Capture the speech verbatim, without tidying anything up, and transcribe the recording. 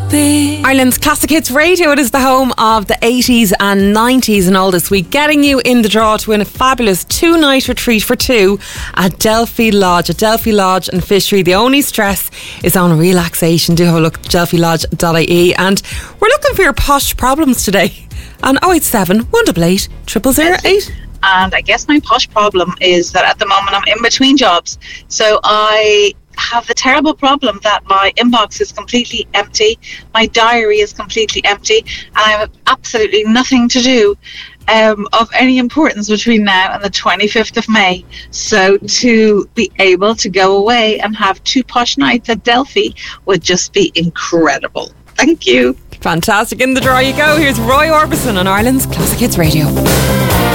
be. Ireland's Classic Hits Radio. It is the home of the eighties and nineties and all this week, getting you in the draw to win a fabulous two-night retreat for two at Delphi Lodge. At Delphi Lodge and Fishery, the only stress is on relaxation. Do have a look at delphi lodge dot I E, and we're looking for your posh problems today on oh eight seven, one eight eight, zero zero zero eight. And I guess my posh problem is that at the moment I'm in between jobs, so I have the terrible problem that my inbox is completely empty, my diary is completely empty, and I have absolutely nothing to do um, of any importance between now and the twenty-fifth of May. So to be able to go away and have two posh nights at Delphi would just be incredible. Thank you. Fantastic. In the draw you go. Here's Roy Orbison on Ireland's Classic Hits Radio.